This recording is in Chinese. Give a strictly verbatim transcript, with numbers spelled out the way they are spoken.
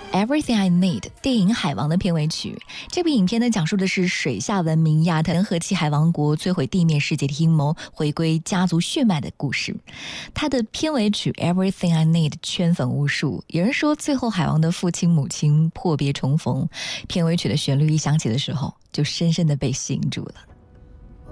Everything I Need 电影《海王》的片尾曲。这部影片呢，讲述的是水下文明亚特和其海王国摧毁地面世界的阴谋，回归家族血脉的故事。它的片尾曲 Everything I Need 圈粉无数，有人说最后海王的父亲母亲破别重逢，片尾曲的旋律一响起的时候，就深深的被吸引住了。